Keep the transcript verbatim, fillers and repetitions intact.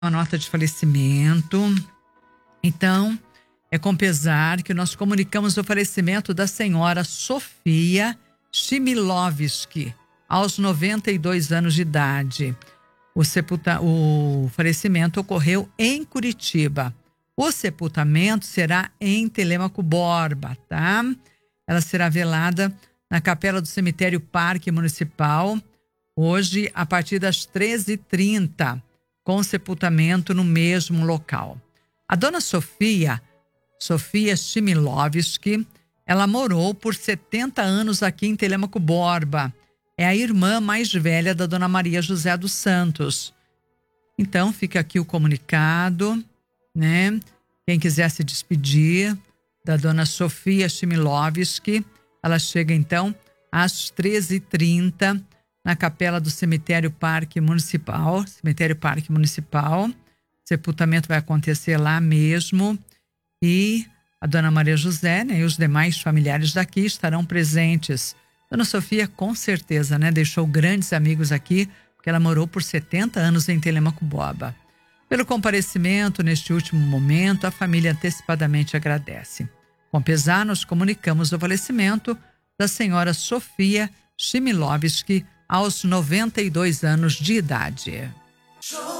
uma nota de falecimento. Então, é com pesar que nós comunicamos o falecimento da senhora Sofia Chmielowski, aos noventa e dois anos de idade. O, sepulta... o falecimento ocorreu em Curitiba. O sepultamento será em Telêmaco Borba, tá? Ela será velada na capela do cemitério Parque Municipal, hoje a partir das treze e trinta, com sepultamento no mesmo local. A dona Sofia, Sofia Chmielowski, ela morou por setenta anos aqui em Telêmaco Borba. É a irmã mais velha da dona Maria José dos Santos. Então, fica aqui o comunicado, né? Quem quiser se despedir da dona Sofia Chmielowski, ela chega então às treze e trinta na capela do cemitério Parque Municipal, cemitério Parque Municipal. O sepultamento vai acontecer lá mesmo e a dona Maria José, né, e os demais familiares daqui estarão presentes. Dona Sofia, com certeza, né, deixou grandes amigos aqui, porque ela morou por setenta anos em Telêmaco Borba. Pelo comparecimento neste último momento, a família antecipadamente agradece. Com pesar, nós comunicamos o falecimento da senhora Sofia Chmielowski, aos noventa e dois anos de idade.